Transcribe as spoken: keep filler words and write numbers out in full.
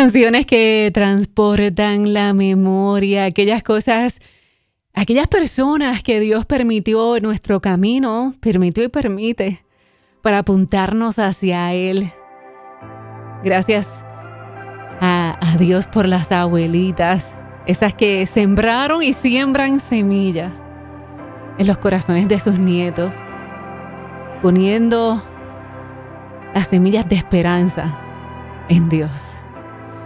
canciones que transportan la memoria, aquellas cosas, aquellas personas que Dios permitió en nuestro camino, permitió y permite para apuntarnos hacia Él. Gracias a, a Dios por las abuelitas, esas que sembraron y siembran semillas en los corazones de sus nietos, poniendo las semillas de esperanza en Dios.